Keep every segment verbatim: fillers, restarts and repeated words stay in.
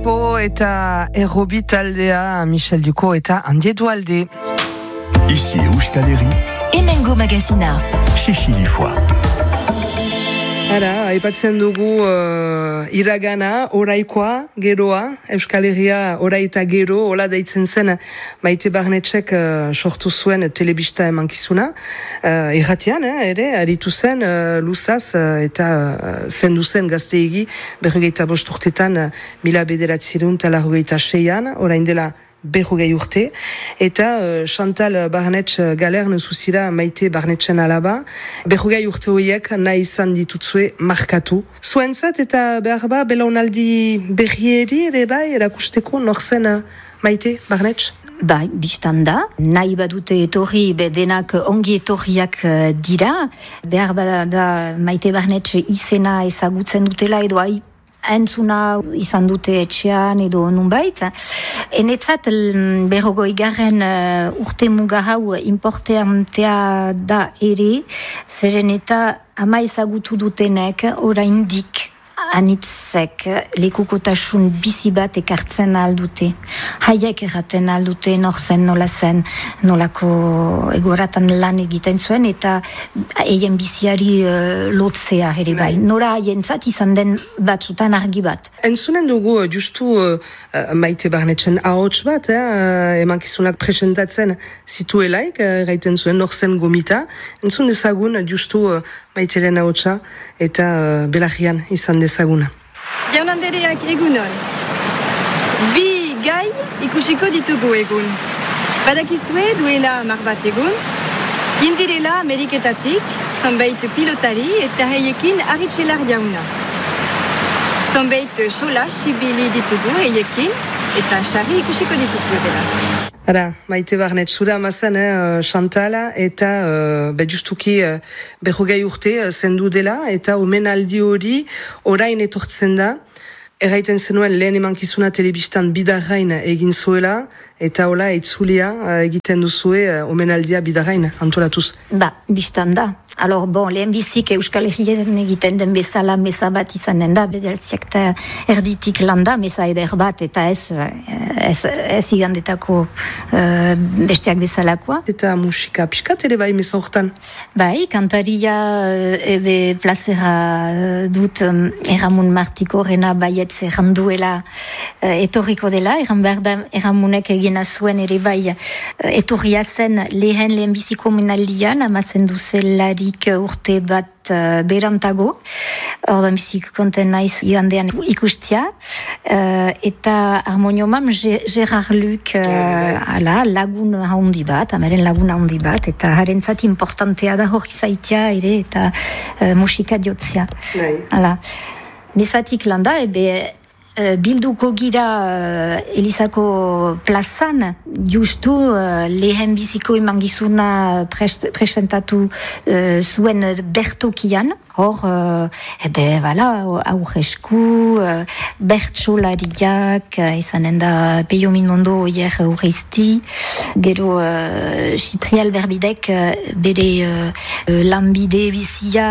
Expo eta Errobi taldea, Michel Ducot eta Andi Edualde. Ici Euskal Herri. Hemengo magazina. Xixilifoa. Hala, aipatzen dugu uh, iragana, oraikoa, geroa, Euskal Herria ora eta gero, hola deitzen zen Maite Barnetxek uh, sortu zuen telebista emankizuna. Uh, Irratian, eh, ere, aritu zen, uh, luzaz, uh, eta uh, zendu zen gazteegi, berrogeita bost urtetan, uh, mila bederatzerun tala hogeita seian, orain dela berrogei urte, eta uh, Chantal Barnetx Galern zuzira Maite Barnetxen alaba, berrogei urte horiek nahi izan ditutzue markatu. Zuentzat eta behar ba, belaunaldi berrieri ere bai, erakusteko norzen uh, Maite Barnetx? Bai, biztan da. Nahi badute etorri, be denak ongi etorriak dira. Behar bada da Maite Barnetx izena ezagutzen dutela edo ai entzuna izan dute etxean edo nunbait. Enetzat berrogoi garen uh, urte muga hau importantea da ere, zeren eta ama ezagutu dutenek oraindik anitzek lekukotasun bizi bat ekartzen aldute. Haiek erraten aldute nor zen, nola zen, nolako egoratan lan egiten zuen, eta eien biziari uh, lotzea ere bai. Nora haientzat izan den batzutan argi bat. Entzunen dugu justu uh, Maite Barnetxen ahots bat, eh, emankizunak presentatzen zituelaik, uh, gaiten zuen nor zen gomita. Entzun dezagun justu uh, Maiteren ahotsa eta uh, belagian izan dezaguna. Jaun andereak egunon. Bi gai ikusiko ditugu egun. Badakizue duela mar bat egun, indirela Ameriketatik, zonbait pilotari eta heiekin arritxelar jauna. Zonbait solas ibili ditugu heiekin eta sarri ikusiko dituzue beraz. Ara, Maite Barnetx, zura amazan, eh, Chantala, eta uh, be justuki uh, berrogei urte uh, zendu dela, eta omenaldi hori orain etortzen da, erraiten zenuen lehen emankizuna telebistan bidarrain egin zuela, eta hola eitzulia uh, egiten duzue uh, omenaldia bidarrain antolatuz. Ba, biztan da. Alors, bon, lehen bizik Euskal Herrien egiten den bezala meza bat izanen da, bedertziak eta erditik landa, meza eder bat, eta ez, ez, ez igandetako uh, besteak bezalakoa. Eta musika pixkat ere bai meza hortan? Bai, kantaria ebe plazera dut um, Erramun Martiko rena baietz erranduela uh, etorriko dela, erran behar da Erramunek egina zuen ere bai uh, etorria zen lehen lehen biziko menaldian, amazen duzelari urte bat uh, berantago, orda mizik konten naiz igandean ikustia, uh, eta harmoniomam Gerard Luc uh, ala, lagun haundi bat, amaren lagun haundi bat, eta harentzat importantea da hori zaitia ere, eta uh, musika diotzia. Hala. Mezatik landa, ebe Uh, bilduko gira uh, Elizako plazan, justu uh, lehen biziko emangizuna prest, presentatu uh, zuen bertokian, hor, uh, ebe, bala, aurresku, uh, bertsolariak, uh, izanen da Peio Minondo oier urreizti, gero uh, Cipriel Berbidek uh, bere uh, lanbide bizia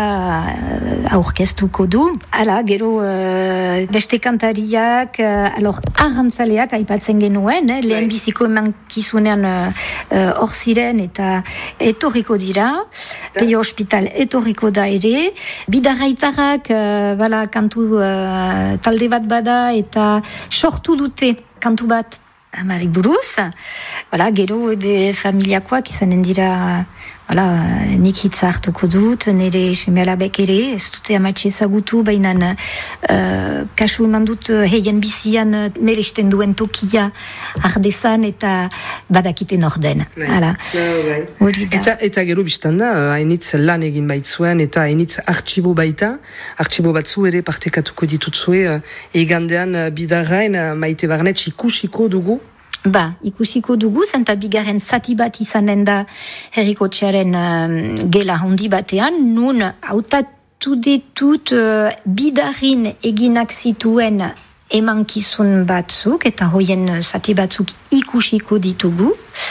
uh, aurkeztuko du. Hala, gero uh, beste kantaria alor, arrantzaleak aipatzen genuen, eh, lehen biziko emankizunean hor uh, ziren eta etorriko dira, Peio Hospital etorriko da ere, bidarraitarrak uh, bala, kantu uh, talde bat bada eta sortu dute kantu bat amari buruz, bala, gero ebe familiakoak izanen dira. Hala, nik hitza hartuko dut, nire semealabek ere, ez dute amatxe ezagutu, baina uh, kasu eman dut heien bizian meresten duen tokia ardezan eta badakiten orden. Hala. Eta, eta gero biztan da, hainitz lan egin baitzuen eta hainitz artxibo baita, artxibo batzu ere partekatuko ditutzue, egandean bidarrain Maite Barnetx ikusiko dugu. Ba, ikusiko dugu, zenta bigarren zati bat izanen da herrikotxearen um, gela handi batean, nun hautatu ditut uh, bidarrin eginak zituen emankizun batzuk, eta hoien zati batzuk ikusiko ditugu,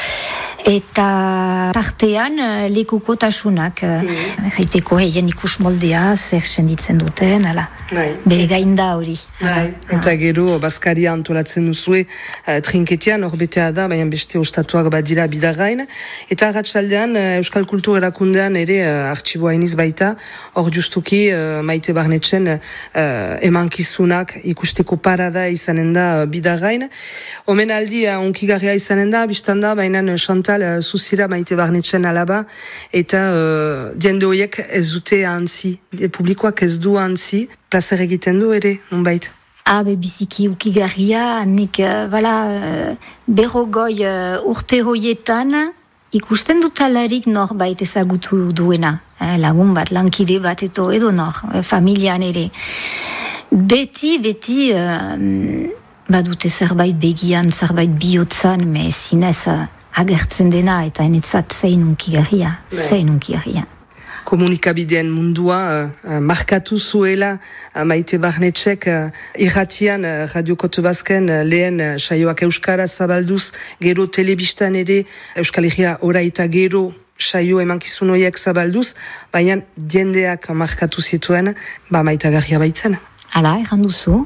eta tartean lekukotasunak, mm. uh, jaiteko heien ikus moldea, zer senditzen duten, ala. bere gain da hori. Bai, eta gero, Baskaria antolatzen duzue, uh, trinketian, hor betea da, baina beste ostatuak badira bidagain, eta arratsaldean uh, Euskal Kultur erakundean ere uh, artxiboa iniz baita, hor justuki uh, Maite Barnetxen uh, emankizunak ikusteko parada izanen da uh, bidagain. Omen aldi, uh, onkigarria izanen da, biztan da, baina uh, Chantal uh, zuzira Maite Barnetxen alaba, eta uh, diende horiek ez dute antzi, publikoak ez du antzi, plazer egiten du ere, nonbait. Ah, be biziki ukigarria, nik, uh, bala, uh, berrogoi uh, urte hoietan, ikusten dut alarik norbait ezagutu duena. Eh, lagun bat, lankide bat, eto edo nor, eh, familian ere. Beti, beti, uh, badute zerbait begian, zerbait bihotzan, me zinez uh, agertzen dena, eta enetzat zein unkigarria, zein unkigarria. Komunikabideen mundua uh, markatu zuela uh, Maite Barnetxek uh, irratian uh, Radio Kote Basken uh, lehen uh, saioak euskara zabalduz, gero telebistan ere Euskal Herria oraita gero saio emankizun horiek zabalduz, baina jendeak markatu zituen, ba maitagarria baitzen. Hala, erran duzu,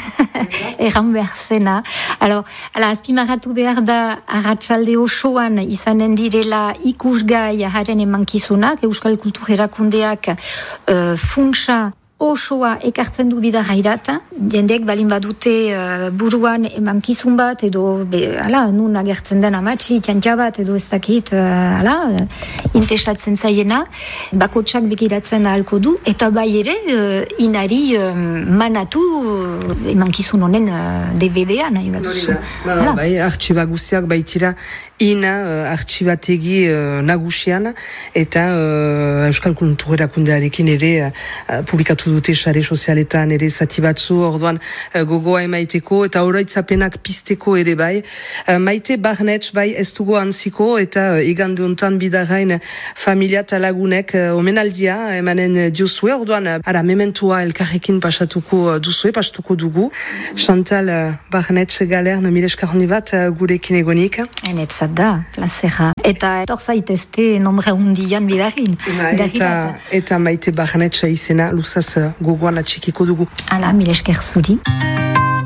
erran behar zena. Alors, ala, azpimarratu behar da arratsalde osoan izanen direla ikusgai haren emankizunak, Euskal Kultur Erakundeak uh, funtsa osoa ekartzen du bidarrairat, jendeek balin badute uh, buruan emankizun bat, edo, be, ala, nun agertzen den amatxi, tiantia bat, edo ez dakit, uh, ala, uh, intesatzen zaiena, bakotsak begiratzen ahalko du, eta bai ere, uh, inari uh, manatu uh, emankizun honen uh, D V D-a nahi bat duzu. Ba, bai, artxiba guziak baitira, ina uh, artxibategi uh, nagusian, eta uh, Euskal Kultur Erakundearekin ere uh, publikatu dute sare sozialetan ere zati batzu, orduan uh, gogoa emaiteko, eta oroitzapenak pizteko ere bai. Uh, Maite Barnetx bai ez dugu antziko, eta uh, igande hontan bidarrain familia talagunek uh, omenaldia emanen diozue, orduan uh, ara mementua elkarrekin pasatuko uh, duzue, pasatuko dugu. Chantal uh, Barnetx Galern, mile esker handi bat uh, gurekin egonik. Enetzat da, plazera. Eta etor zaitezte nombre hundian bidarrin. Eta, eta Maite Barnetx izena luzaz gogoan atxikiko dugu. Hala, mile esker zuri.